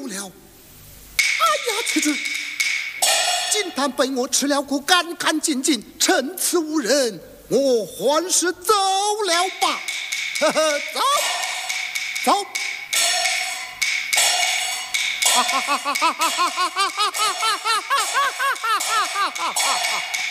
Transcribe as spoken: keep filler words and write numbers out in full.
了。哎呀，妻子，金丹被我吃了个干干净净，趁此无人，我还是走了吧。呵呵，走，走。哈哈哈哈哈哈哈哈哈哈哈哈哈哈哈哈哈哈！